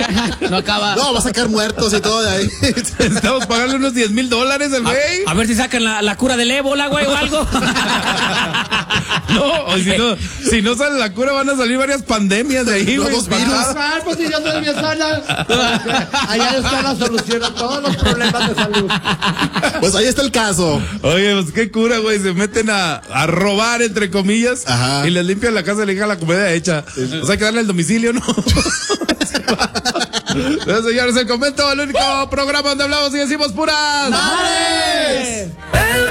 No acaba. No, va a sacar muertos y todo de ahí. Estamos pagando unos $10,000 el güey. A ver si sacan la cura del ébola, güey, o algo. No, o si no sale la cura, van a salir varias pandemias de ahí, güey. Nuevos virus. Pues si yo soy bien sana. Allá está la solución a todos los problemas de salud. Pues ahí está el caso. Oye, pues qué cura, güey. Se meten a robar, entre comillas. Ajá. Y les limpian la casa y le dejan la comida hecha. O sea, hay que darle el domicilio, ¿no? Entonces, señores, el Convento, el único programa donde hablamos y decimos puras. ¡Madres!